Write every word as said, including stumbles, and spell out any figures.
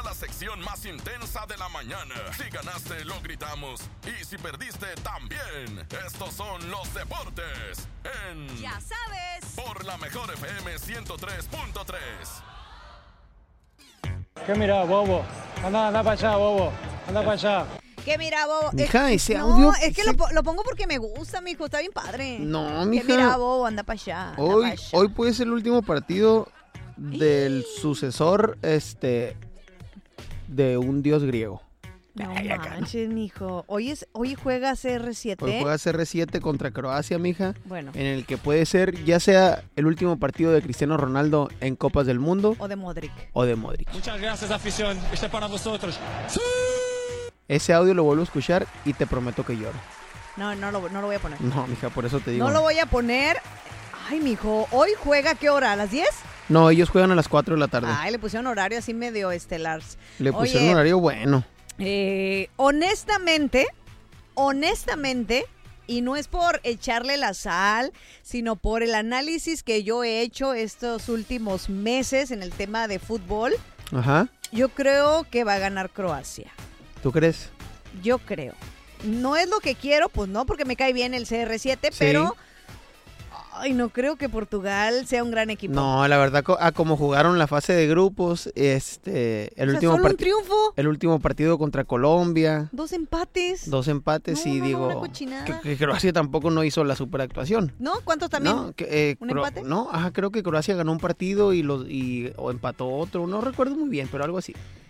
la sección más intensa de la mañana. Si ganaste, lo gritamos. Y si perdiste, también. Estos son los deportes en... Ya sabes. Por la mejor F M ciento tres punto tres. ¿Qué mira, bobo? Anda, anda para allá, bobo. Anda para allá. ¿Qué mira, bobo? Mija, Es- ese no, audio- es que ese- lo, lo pongo porque me gusta, mijo. Está bien padre. No, ¿Qué mija. mira, bobo? Anda para allá. anda Hoy, pa' allá. hoy puede ser el último partido del sucesor este de un dios griego. No Ay, acá, ¿no? manches, mijo. Hoy, es, hoy juega C R siete. Hoy juega C R siete contra Croacia, mija. Bueno. En el que puede ser ya sea el último partido de Cristiano Ronaldo en Copas del Mundo O de Modric. o de Modric. Muchas gracias, afición. Este es para vosotros. Ese audio lo vuelvo a escuchar y te prometo que lloro. No, no lo, no lo voy a poner. No, mija, por eso te digo. No lo voy a poner. Ay, mijo. ¿Hoy juega a qué hora? ¿A las diez? No, ellos juegan a las cuatro de la tarde. Ay, le pusieron horario así medio estelar. Le pusieron Oye, un horario bueno. Eh, honestamente, honestamente, y no es por echarle la sal, sino por el análisis que yo he hecho estos últimos meses en el tema de fútbol, Ajá. yo creo que va a ganar Croacia. ¿Tú crees? Yo creo. No es lo que quiero, pues no, porque me cae bien el C R siete, Sí. pero ay, no creo que Portugal sea un gran equipo. No, la verdad, co- a como jugaron la fase de grupos, este, el O sea, último solo un partido, triunfo, el último partido contra Colombia, dos empates. dos empates No, y no, no, digo una cochinada. que, que Croacia tampoco no hizo la superactuación. ¿No? ¿Cuántos también? No, que, eh, ¿Un Cro- empate? No, ajá, creo que Croacia ganó un partido y los y o empató otro, no recuerdo muy bien, pero algo así.